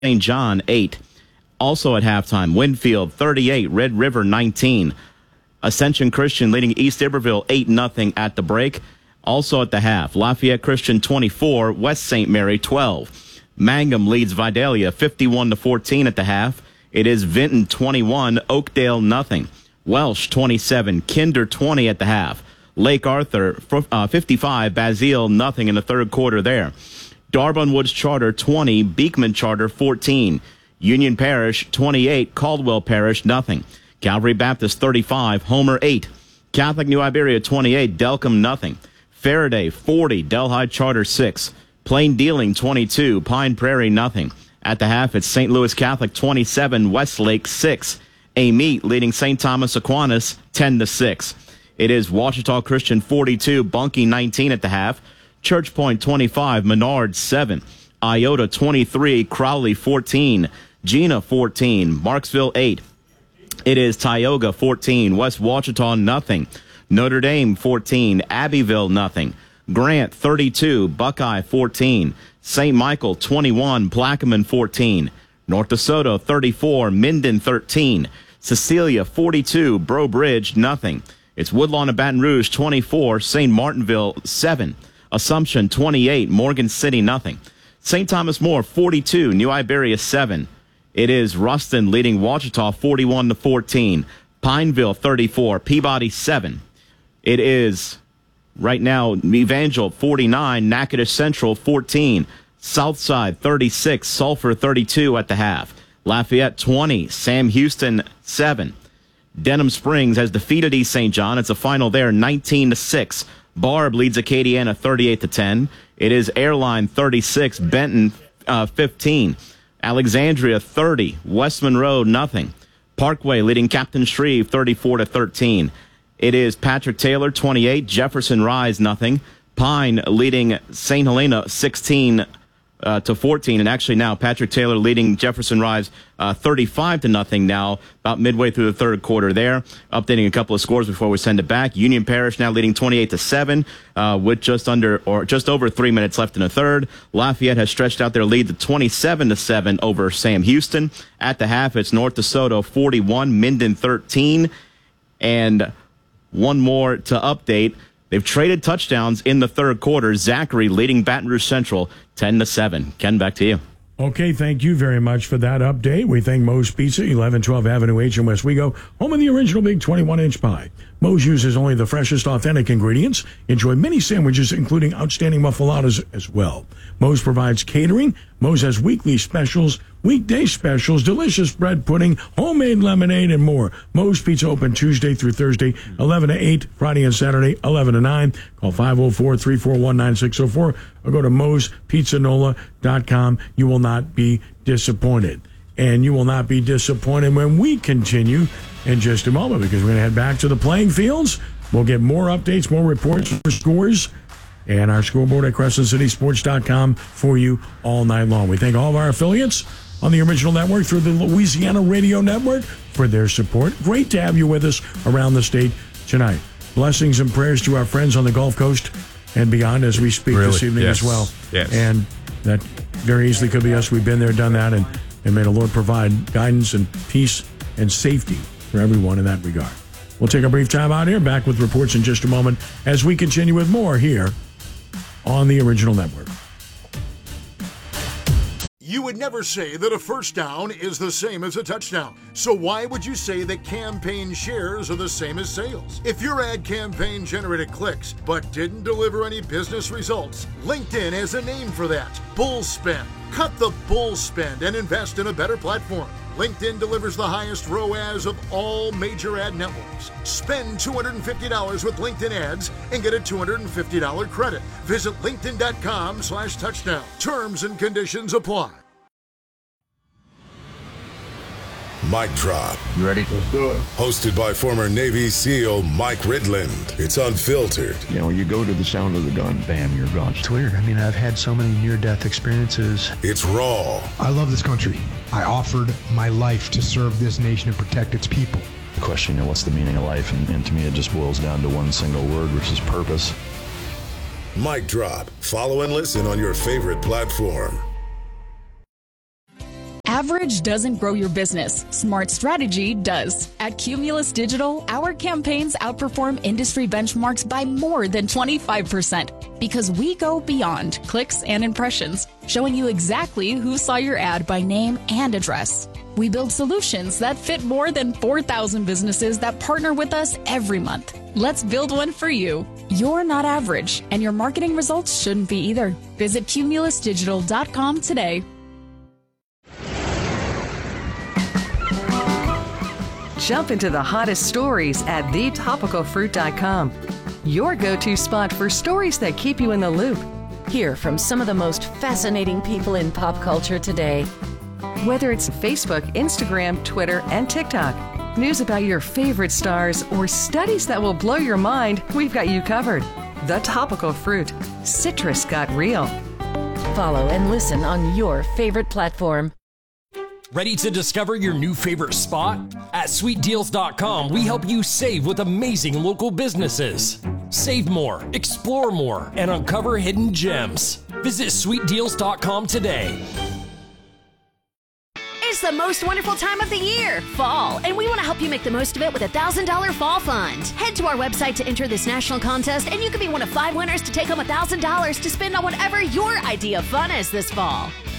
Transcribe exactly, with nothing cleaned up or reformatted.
Saint John eight. Also at halftime, Winfield thirty-eight, Red River nineteen. Ascension Christian leading East Iberville eight nothing at the break. Also at the half, Lafayette Christian twenty-four, West Saint Mary twelve. Mangum leads Vidalia fifty-one to fourteen at the half. It is Vinton twenty-one, Oakdale nothing. Welsh twenty-seven, Kinder twenty at the half. Lake Arthur uh, fifty-five, Basile nothing in the third quarter there. Darbon Woods Charter twenty, Beekman Charter fourteen. Union Parish twenty-eight, Caldwell Parish nothing. Calvary Baptist thirty-five, Homer eight. Catholic New Iberia twenty-eight, Delcom nothing. Faraday forty, Delhi Charter six. Plain Dealing twenty-two, Pine Prairie nothing. At the half, it's Saint Louis Catholic twenty-seven, Westlake six. Amite leading Saint Thomas Aquinas ten to six. It is Ouachita Christian forty-two, Bunkie nineteen at the half. Church Point twenty-five, Menard seven. Iota twenty-three, Crowley fourteen. Gina fourteen, Marksville eight. It is Tioga fourteen, West Ouachita nothing. Notre Dame fourteen, Abbeville nothing. Grant thirty-two, Buckeye fourteen. Saint Michael twenty-one, Plaquemine fourteen. North DeSoto thirty-four, Minden thirteen. Cecilia forty-two, Breaux Bridge nothing. It's Woodlawn and Baton Rouge twenty-four, Saint Martinville seven. Assumption twenty-eight, Morgan City nothing. Saint Thomas More forty-two, New Iberia seven. It is Ruston leading Ouachita forty-one to fourteen. Pineville thirty-four, Peabody seven. It is right now Evangel forty-nine, Natchitoches Central fourteen. Southside thirty-six, Sulphur thirty-two at the half. Lafayette twenty, Sam Houston seven. Denham Springs has defeated East Saint John. It's a final there, nineteen to six. Barb leads Acadiana thirty-eight to ten. It is Airline thirty-six, Benton uh, fifteen. Alexandria thirty, West Monroe nothing. Parkway leading Captain Shreve thirty-four to thirteen. It is Patrick Taylor twenty-eight, Jefferson Rise nothing. Pine leading Saint Helena sixteen uh, to fourteen, and actually now Patrick Taylor leading Jefferson Rise uh, thirty-five to nothing now, about midway through the third quarter there. Updating a couple of scores before we send it back. Union Parish now leading twenty-eight to seven uh, with just under or just over three minutes left in the third. Lafayette has stretched out their lead to twenty-seven to seven over Sam Houston. At the half, it's North DeSoto forty-one, Minden thirteen, and one more to update. They've traded touchdowns in the third quarter. Zachary leading Baton Rouge Central ten to seven. Ken, back to you. Okay, thank you very much for that update. We thank Moe's Pizza, eleven twelve Avenue H in West Wego, home of the original big twenty-one inch pie. Moe's uses only the freshest, authentic ingredients. Enjoy many sandwiches, including outstanding muffaladas as well. Moe's provides catering. Moe's has weekly specials, weekday specials, delicious bread pudding, homemade lemonade, and more. Moe's Pizza open Tuesday through Thursday, eleven to eight, Friday and Saturday, eleven to nine. Call five oh four, three four one, nine six oh four or go to moes pizza nola dot com. You will not be disappointed. And you will not be disappointed when we continue in just a moment, because we're going to head back to the playing fields. We'll get more updates, more reports for scores, and our scoreboard at crescent city sports dot com for you all night long. We thank all of our affiliates on the original network through the Louisiana Radio Network for their support. Great to have you with us around the state tonight. Blessings and prayers to our friends on the Gulf Coast and beyond as we speak really? this evening yes. as well. Yes. And that very easily could be us. We've been there, done that, and, and may the Lord provide guidance and peace and safety for everyone in that regard. We'll take a brief time out here. Back with reports in just a moment as we continue with more here on the original network. You would never say that a first down is the same as a touchdown. So why would you say that campaign shares are the same as sales? If your ad campaign generated clicks but didn't deliver any business results, LinkedIn has a name for that: bull spend. Cut the bull spend and invest in a better platform. LinkedIn delivers the highest R O A S of all major ad networks. Spend two hundred fifty dollars with LinkedIn ads and get a two hundred fifty dollars credit. Visit linkedin.com slash touchdown. Terms and conditions apply. Mic Drop. You ready? Let's do it. Hosted by former Navy SEAL Mike Ridland. It's unfiltered. You know, you go to the sound of the gun, bam, you're gone. It's weird. I mean, I've had so many near-death experiences. It's raw. I love this country. I offered my life to serve this nation and protect its people. The question, you know, what's the meaning of life? And, and to me, it just boils down to one single word, which is purpose. Mic Drop. Follow and listen on your favorite platform. Average doesn't grow your business. Smart strategy does. At Cumulus Digital, our campaigns outperform industry benchmarks by more than twenty-five percent because we go beyond clicks and impressions, showing you exactly who saw your ad by name and address. We build solutions that fit more than four thousand businesses that partner with us every month. Let's build one for you. You're not average, and your marketing results shouldn't be either. Visit cumulus digital dot com today. Jump into the hottest stories at the topical fruit dot com. Your go-to spot for stories that keep you in the loop. Hear from some of the most fascinating people in pop culture today. Whether it's Facebook, Instagram, Twitter, and TikTok, news about your favorite stars, or studies that will blow your mind, we've got you covered. The Topical Fruit. Citrus got real. Follow and listen on your favorite platform. Ready to discover your new favorite spot? At sweet deals dot com, we help you save with amazing local businesses. Save more, explore more, and uncover hidden gems. Visit sweet deals dot com today. It's the most wonderful time of the year, fall, and we want to help you make the most of it with a one thousand dollars Fall Fund. Head to our website to enter this national contest, and you could be one of five winners to take home one thousand dollars to spend on whatever your idea of fun is this fall.